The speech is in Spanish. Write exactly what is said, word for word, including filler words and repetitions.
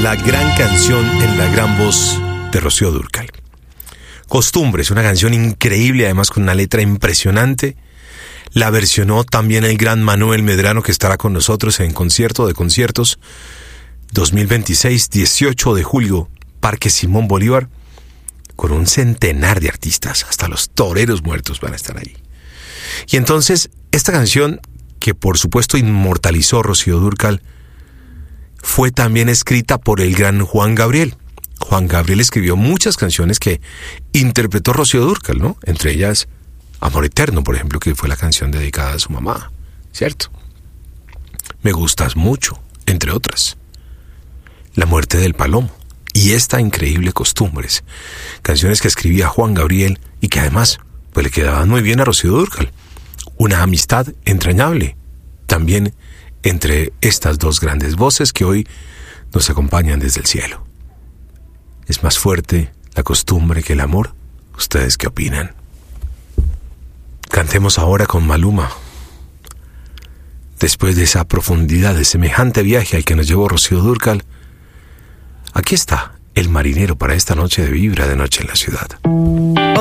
la gran canción en la gran voz de Rocío Dúrcal. Costumbres, una canción increíble, además con una letra impresionante. La versionó también el gran Manuel Medrano, que estará con nosotros en Concierto de Conciertos dos mil veintiséis, dieciocho de julio, Parque Simón Bolívar, con un centenar de artistas, hasta los toreros muertos van a estar ahí. Y entonces, esta canción, que por supuesto inmortalizó Rocío Dúrcal, fue también escrita por el gran Juan Gabriel. Juan Gabriel escribió muchas canciones que interpretó Rocío Dúrcal, ¿no? Entre ellas, Amor Eterno, por ejemplo, que fue la canción dedicada a su mamá, ¿cierto? Me gustas mucho, entre otras. La muerte del palomo. Y esta increíble Costumbres. Canciones que escribía Juan Gabriel y que además pues, le quedaban muy bien a Rocío Dúrcal. Una amistad entrañable. También entre estas dos grandes voces que hoy nos acompañan desde el cielo. ¿Es más fuerte la costumbre que el amor? ¿Ustedes qué opinan? Cantemos ahora con Maluma. Después de esa profundidad, de semejante viaje al que nos llevó Rocío Dúrcal, aquí está El Marinero para esta noche de Vibra de Noche en la Ciudad.